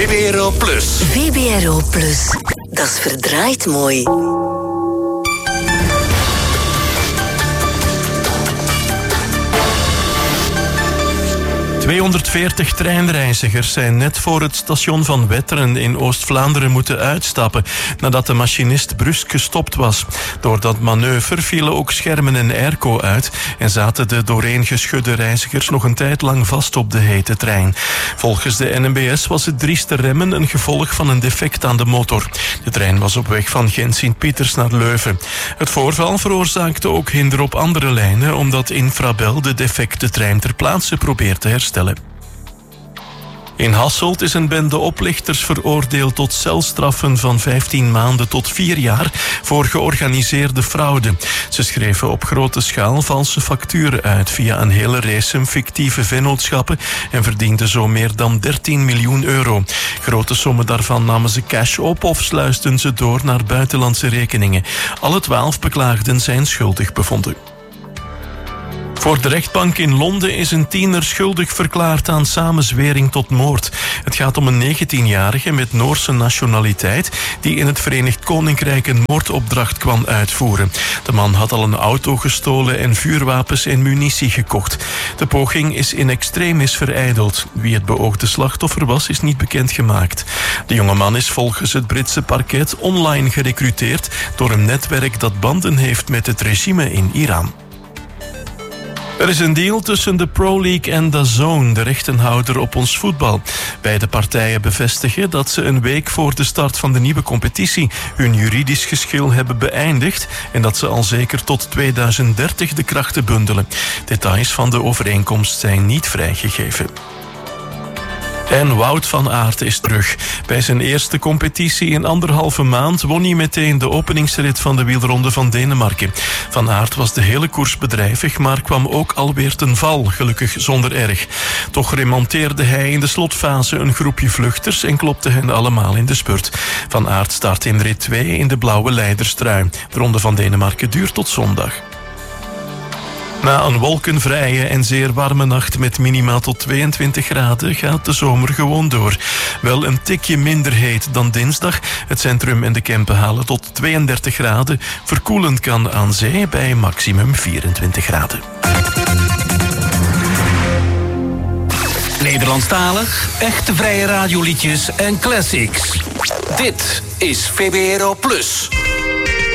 VBRO Plus. VBRO Plus. Dat is verdraaid mooi. 240 treinreizigers zijn net voor het station van Wetteren in Oost-Vlaanderen moeten uitstappen nadat de machinist brusk gestopt was. Door dat manoeuvre vielen ook schermen en airco uit en zaten de dooreengeschudde reizigers nog een tijd lang vast op de hete trein. Volgens de NMBS was het drieste remmen een gevolg van een defect aan de motor. De trein was op weg van Gent-Sint-Pieters naar Leuven. Het voorval veroorzaakte ook hinder op andere lijnen omdat Infrabel de defecte trein ter plaatse probeert te herstellen. In Hasselt is een bende oplichters veroordeeld tot celstraffen van 15 maanden tot 4 jaar voor georganiseerde fraude. Ze schreven op grote schaal valse facturen uit via een hele race fictieve vennootschappen en verdienden zo meer dan 13 miljoen euro. Grote sommen daarvan namen ze cash op of sluisten ze door naar buitenlandse rekeningen. Alle 12 beklaagden zijn schuldig bevonden. Voor de rechtbank in Londen is een tiener schuldig verklaard aan samenzwering tot moord. Het gaat om een 19-jarige met Noorse nationaliteit die in het Verenigd Koninkrijk een moordopdracht kwam uitvoeren. De man had al een auto gestolen en vuurwapens en munitie gekocht. De poging is in extremis verijdeld. Wie het beoogde slachtoffer was, is niet bekendgemaakt. De jonge man is volgens het Britse parket online gerecruiteerd door een netwerk dat banden heeft met het regime in Iran. Er is een deal tussen de Pro League en DAZN, de rechtenhouder op ons voetbal. Beide partijen bevestigen dat ze een week voor de start van de nieuwe competitie hun juridisch geschil hebben beëindigd en dat ze al zeker tot 2030 de krachten bundelen. Details van de overeenkomst zijn niet vrijgegeven. En Wout van Aert is terug. Bij zijn eerste competitie in 1,5 maand won hij meteen de openingsrit van de wielronde van Denemarken. Van Aert was de hele koers bedrijvig, maar kwam ook alweer ten val, gelukkig zonder erg. Toch remonteerde hij in de slotfase een groepje vluchters en klopte hen allemaal in de spurt. Van Aert start in rit 2 in de blauwe leiderstrui. De ronde van Denemarken duurt tot zondag. Na een wolkenvrije en zeer warme nacht met minimaal tot 22 graden gaat de zomer gewoon door. Wel een tikje minder heet dan dinsdag. Het centrum en de Kempen halen tot 32 graden. Verkoelend kan aan zee bij maximum 24 graden. Nederlandstalig, echte vrije radioliedjes en classics. Dit is VBRO Plus.